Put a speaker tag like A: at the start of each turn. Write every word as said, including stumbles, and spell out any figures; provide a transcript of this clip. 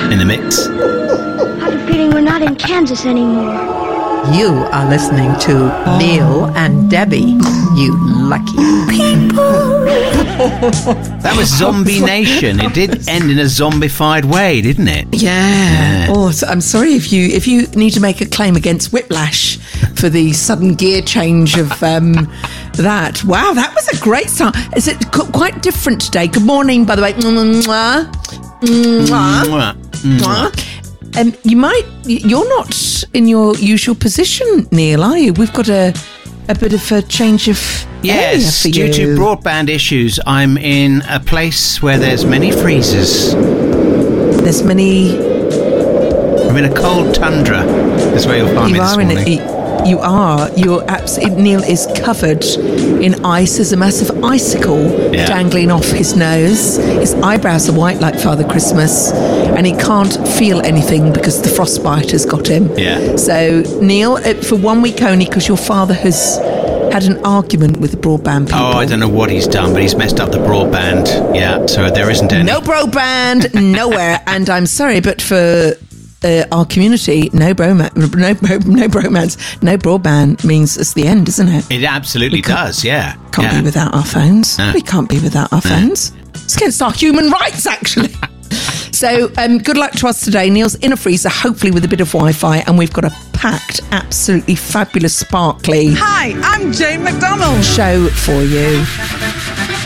A: in the mix.
B: I have a feeling we're not in Kansas anymore.
C: You are listening to Neil and Debbie. You lucky people.
A: That was Zombie Nation. It did end in a zombified way, didn't it?
C: Yeah. yeah. Oh, so I'm sorry if you if you need to make a claim against Whiplash for the sudden gear change of um, that. Wow, that was a great song. Is it quite different today? Good morning, by the way. Mwah. Mwah. Mwah. Mwah. Um, you might, you're not in your usual position, Neil, are you? We've got a, a bit of a change of area
A: yes,
C: for
A: due
C: you.
A: to broadband issues, I'm in a place where there's many freezers.
C: There's many...
A: I'm in a cold tundra, is where you'll find
C: you
A: me this
C: are
A: morning.
C: In a, you are. You're absolutely... Neil is covered in ice. There's a massive icicle yeah. dangling off his nose. His eyebrows are white like Father Christmas, and he can't feel anything because the frostbite has got him.
A: Yeah.
C: So, Neil, for one week only, because your father has had an argument with the broadband people.
A: Oh, I don't know what he's done, but he's messed up the broadband. Yeah, so there isn't any.
C: No broadband, nowhere. And I'm sorry, but for... Uh, our community, no bromance, no, bro, no bromance, no broadband means it's the end, isn't it?
A: It absolutely does, yeah.
C: Can't
A: yeah.
C: be without our phones.
A: No.
C: We can't be without our phones. No. It's against our human rights, actually. So, um, good luck to us today. Neil's in a freezer, hopefully with a bit of Wi-Fi, and we've got a packed, absolutely fabulous, sparkly...
D: Hi, I'm Jane McDonald.
C: ...show for you.